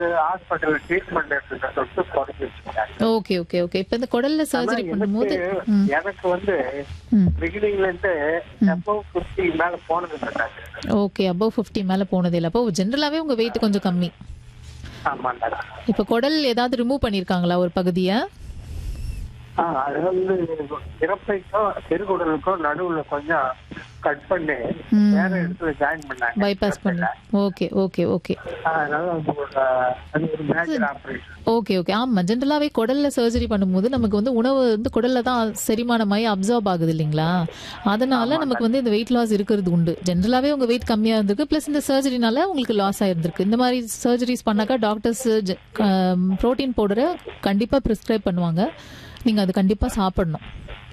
Hospital treatment எடுத்துக்க சொல்லிட்டு குறைச்சி வச்சுட்டாங்க. Okay okay okay. இப்ப இந்த குடல்ல சர்ஜரி பண்ணும்போது எனக்கு வந்து பிகினிங்ல இருந்து above 50 மேல போனது மாட்டாங்க. ஓகே, above 50 மேல போனது இல்ல. அப்போ ஜெனரலாவே உங்க வெயிட் கொஞ்சம் கம்மி. ஆமாண்டா. இப்ப குடல் ஏதாவது ரிமூவ் பண்ணிருக்காங்களா ஒரு பகுதியா? அது வந்து இறப்பைக்கும் பெருகுடலுக்கும் நடுவுல கொஞ்சம் கட் பண்ணி வேற இடத்துல ஜாயின் பண்ணாங்க, பைபாஸ் பண்ண. Okay okay okay. அதனால அது ஒரு மேஜர் ஆபரேஷன். Okay okay. ஆமா, ஜென்ரலாவே குடல்ல சர்ஜரி பண்ணும்போது நமக்கு வந்து உணவு வந்து குடல்ல தான் செரிமானமாயி அப்சார்ப் ஆகுது இல்லைங்களா? அதனால நமக்கு வந்து இந்த வெயிட் லாஸ் இருக்கிறது உண்டு. ஜென்ரலாவே உங்க வெயிட் கம்மியா இருந்திருக்கு, பிளஸ் இந்த சர்ஜரினால உங்களுக்கு லாஸ் ஆயிருந்திருக்கு. இந்த மாதிரி சர்ஜரிஸ் பண்ணாக்கா டாக்டர்ஸ் புரோட்டீன் பவுடரை கண்டிப்பா பிரிஸ்கிரைப் பண்ணுவாங்க. நீங்க அது கண்டிப்பா சாப்பிடணும்.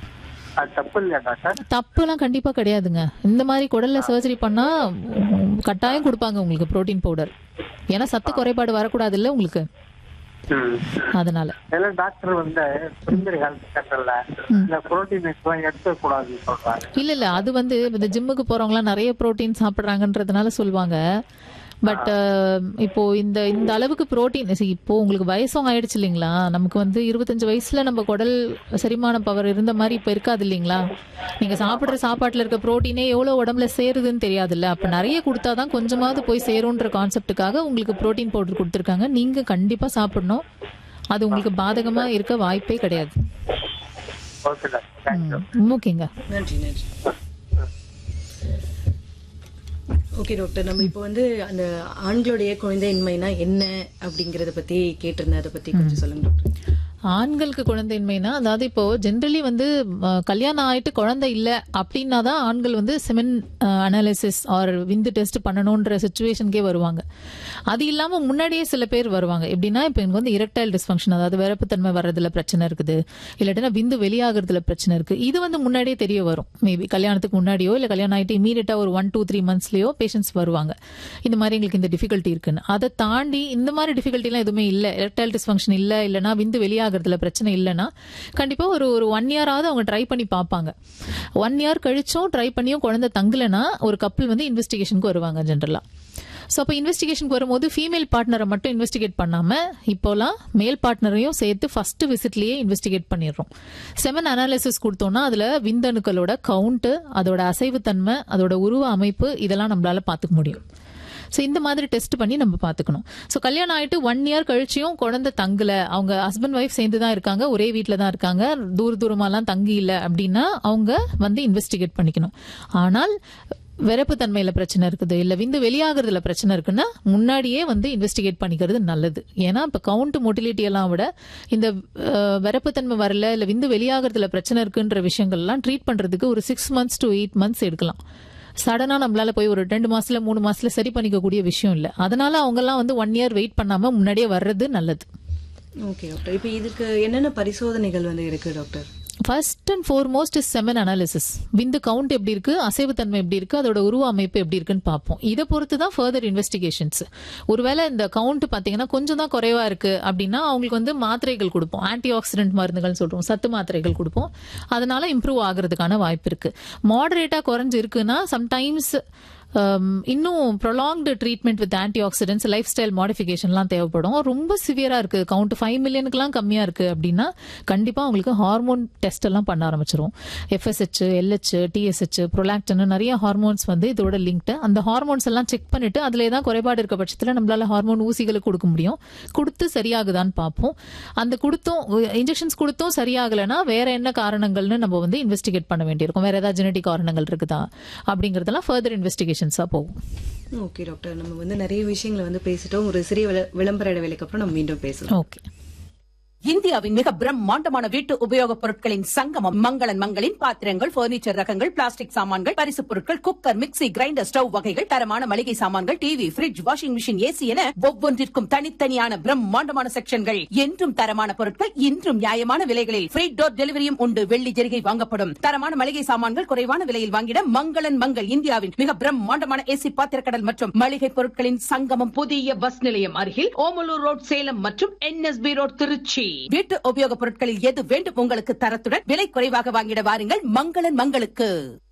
தப்புலாம் கண்டிப்பா கிடையாதுங்க. இந்த மாதிரி குடல்ல சர்ஜரி பண்ணா கட்டாயம் கொடுப்பாங்க உங்களுக்கு புரோட்டீன் பவுடர். ஏன்னா சத்து குறைபாடு வரக்கூடாது இல்ல உங்களுக்கு, அதனால டாக்டர் வந்து இல்ல இல்ல அது வந்து இந்த ஜிம்முக்கு போறவங்க எல்லாம் நிறைய புரோட்டீன் சாப்பிடுறாங்கன்றதுனால சொல்லுவாங்க. பட் இப்போ இந்த அளவுக்கு புரோட்டீன் இப்போ உங்களுக்கு வயசும் ஆயிடுச்சு இல்லைங்களா? நமக்கு வந்து 25 வயசுல நம்ம குடல் செரிமான பவர் இருந்த மாதிரி இப்ப இருக்காது இல்லைங்களா? நீங்க சாப்பிடுற சாப்பாட்டுல இருக்க புரோட்டீனே எவ்வளவு உடம்புல சேருதுன்னு தெரியாதுல்ல. அப்ப நிறைய கொடுத்தாதான் கொஞ்சமாவது போய் சேரும்ன்ற கான்செப்டுக்காக உங்களுக்கு புரோட்டீன் பவுடர் கொடுத்துருக்காங்க. நீங்க கண்டிப்பா சாப்பிடணும். அது உங்களுக்கு பாதகமா இருக்க வாய்ப்பே கிடையாது. ஓகேங்க, நன்றி நன்றி. ஓகே டாக்டர், நம்ம இப்போ வந்து அந்த ஆண்களுடைய குழந்தையின்மைனா என்ன அப்படிங்கறத பத்தி கேட்டிருந்தேன். அதை பத்தி கொஞ்சம் சொல்லுங்க டாக்டர். ஆண்களுக்கு குழந்தையின்மைனா, அதாவது இப்போ ஜென்ரலி வந்து கல்யாணம் ஆயிட்டு குழந்தை இல்ல அப்படின்னா தான் ஆண்கள் வந்து செமன் அனாலிசிஸ் ஆர் விந்து டெஸ்ட் பண்ணணும்ன்ற சிச்சுவேஷனுக்கே வருவாங்க. அது இல்லாம முன்னாடியே சில பேர் வருவாங்க. எப்படின்னா இப்போ எனக்கு வந்து இரட்டைல் டிஸ்ஃபங்க்ஷன், அதாவது விரப்புத்தன்மை வர்றதுல பிரச்சனை இருக்குது, இல்லாட்டினா விந்து வெளியாகிறதுல பிரச்சனை இருக்கு. இது வந்து முன்னாடியே தெரிய வரும். மேபி கல்யாணத்துக்கு முன்னாடியோ இல்ல கல்யாணம் ஆயிட்டு இமீடியட்டா ஒரு 1-2-3 மந்த்ஸ்லயோ பேஷண்ட்ஸ் வருவாங்க. இந்த மாதிரி எங்களுக்கு இந்த டிஃபிகல்ட்டி இருக்குன்னு. அதை தாண்டி இந்த மாதிரி டிஃபிகல்ட்டி எல்லாம் எதுவுமே இல்ல, இரட்டைல் டிஸ்ஃபங்க்ஷன் இல்ல, இல்லைன்னா விந்து வெளியாக பிரச்சனை இல்லைன்னா கண்டிப்பா ஒரு 1 இயராவது அவங்க ட்ரை பண்ணி பார்ப்பாங்க. 1 இயர் கழிச்சும் ட்ரை பண்ணியும் குழந்தை தங்கலனா ஒரு கப்பிள் வந்து இன்வெஸ்டிகேஷனுக்கு வருவாங்க ஜென்ரலா. ஸோ அப்போ இன்வெஸ்டிகேஷனுக்கு வரும்போது ஃபீமேல் பார்ட்னரை மட்டும் இன்வெஸ்டிகேட் பண்ணாம இப்போலாம் மேல் பார்ட்னரையும் சேர்த்து ஃபர்ஸ்ட் விசிட்லயே இன்வெஸ்டிகேட் பண்ணிடுறோம். செமன் அனாலிசிஸ் கொடுத்தோம்னா அதுல விந்தணுக்களோட கவுண்ட், அதோட அசைவுத்தன்மை, அதோட உருவ அமைப்பு இதெல்லாம் நம்மளால பார்த்துக்க முடியும். ஸோ இந்த மாதிரி டெஸ்ட் பண்ணி நம்ம பார்த்துக்கணும். ஸோ கல்யாணம் ஆயிட்டு 1 இயர் கழிச்சியும் குழந்தை தங்கல, அவங்க ஹஸ்பண்ட் ஒய்ஃப் சேர்ந்து தான் இருக்காங்க, ஒரே வீட்டில் தான் இருக்காங்க, தூரமாலாம் தங்கி இல்லை அப்படின்னா அவங்க வந்து இன்வெஸ்டிகேட் பண்ணிக்கணும். ஆனால் விரப்பு தன்மையில பிரச்சனை இருக்குது, இல்ல விந்து வெளியாகிறதுல பிரச்சனை இருக்குன்னா முன்னாடியே வந்து இன்வெஸ்டிகேட் பண்ணிக்கிறது நல்லது. ஏன்னா இப்ப கவுண்ட் மோட்டிலிட்டி எல்லாம் விட இந்த விரப்பு தன்மை வரல, இல்ல விந்து வெளியாகிறதுல பிரச்சனை இருக்குன்ற விஷயங்கள்லாம் ட்ரீட் பண்றதுக்கு ஒரு 6 months to 8 months எடுக்கலாம். சடனா நம்மளால போய் ஒரு 2 மாசத்துல 3 மாசத்துல சரி பண்ணிக்க கூடிய விஷயம் இல்ல. அதனால அவங்க எல்லாம் வந்து 1 இயர் வெயிட் பண்ணாம முன்னாடியே வர்றது நல்லது. ஓகே டாக்டர், இப்போ இதுக்கு என்னென்ன பரிசோதனைகள் வந்து இருக்கு doctor? First and foremost is semen analysis. விந்து கவுண்ட் எப்படி இருக்கு, அசைவுத்தன்மை எப்படி இருக்கு, அதோட உருவ அமைப்பு எப்படி இருக்குன்னு பார்ப்போம். இதை பொறுத்து தான் ஃபர்தர் இன்வெஸ்டிகேஷன்ஸ். ஒருவேளை இந்த கவுண்ட் பாத்தீங்கன்னா கொஞ்சம் தான் குறைவா இருக்கு அப்படின்னா அவங்களுக்கு வந்து மாத்திரைகள் கொடுப்போம், ஆன்டி ஆக்சிடென்ட் மருந்துகள் சொல்றோம், சத்து மாத்திரைகள் கொடுப்போம். அதனால இம்ப்ரூவ் ஆகுறதுக்கான வாய்ப்பு இருக்கு. மாடரேட்டா குறைஞ்சு இருக்குன்னா சம்டைம்ஸ் இன்னும் prolonged treatment with anti oxidants, life style மாடிஃபிகேஷன்லாம் தேவைப்படும். ரொம்ப சிவியரா இருக்கு, கவுண்ட் 5 மில்லியனுக்குலாம் கம்மியா இருக்கு அப்படின்னா கண்டிப்பா உங்களுக்கு ஹார்மோன் டெஸ்ட் எல்லாம் பண்ண ஆரம்பிச்சிரும். FSH, LH, TSH, ப்ரொலாக்டின் நிறைய ஹார்மோன்ஸ் வந்து இதோட லிங்க்டு. அந்த ஹார்மோன்ஸ் எல்லாம் செக் பண்ணிட்டு அதுல ஏதாவது குறைபாடு இருக்க பட்சத்தில் நம்மளால ஹார்மோன் ஊசிகளுக்கு கொடுக்க முடியும். கொடுத்து சரியாகுதான்னு பார்ப்போம். அந்த கொடுத்தும் இன்ஜெக்ஷன்ஸ் கொடுத்தும் சரியாகலைன்னா வேற என்ன காரணங்கள்னு நம்ம வந்து இன்வெஸ்டிகேட் பண்ண வேண்டியிருக்கும். வேற ஏதாவது ஜெனடிக் காரணங்கள் இருக்குதா அப்படிங்கறதெல்லாம் ஃபர்தர் இன்வெஸ்டிகேஷன் போகும். ஓகே டாக்டர், நம்ம வந்து நிறைய விஷயங்களை வந்து பேசிட்டோம். ஒரு சிறிய விளம்பர இடைவேளைக்கு அப்புறம் நம்ம மீண்டும் பேசலாம். ஓகே. இந்தியாவின் மிக பிரம்மாண்டமான வீட்டு உபயோகப் பொருட்களின் சங்கமம் மங்களன் மங்களின் பாத்திரங்கள், பர்னிச்சர் ரகங்கள், பிளாஸ்டிக் சாமான்கள், பரிசுப் பொருட்கள், குக்கர், மிக்ஸி, கிரைண்டர், ஸ்டவ் வகைகள், தரமான மளிகை சாமான்கள், TV, fridge, washing machine, AC என ஒவ்வொன்றிற்கும் தனித்தனியான பிரம்மாண்டமான செக்ஷன்கள். என்றும் தரமான பொருட்கள், இன்றும் நியாயமான விலைகளில் ஃப்ரீ டோர் டெலிவரியும் உண்டு. வெள்ளி ஜெரிகை வாங்கப்படும். தரமான மளிகை சாமான்கள் குறைவான விலையில் வாங்கிட மங்களன் மங்கள் இந்தியாவின் மிக பிரம்மாண்டமான ஏசி பாத்திரக்கடல் மற்றும் மளிகை பொருட்களின் சங்கமம். புதிய பஸ் நிலையம் அருகில் ஓமலூர் ரோட் சேலம் மற்றும் NSB ரோட் திருச்சி. வீட்டு உபயோகப் பொருட்களில் எது வேண்டும் உங்களுக்கு தரத்துடன் விலை குறைவாக வாங்கிட வாருங்கள் மங்களன் மங்களுக்கு.